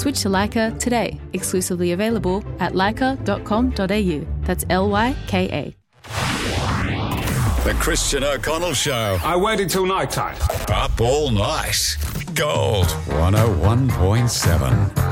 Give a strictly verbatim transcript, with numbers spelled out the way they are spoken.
Switch to Leica today. Exclusively available at leica dot com dot a u. That's L Y K A. The Christian O'Connell Show. I waited till night time. Up all night. Gold one oh one point seven.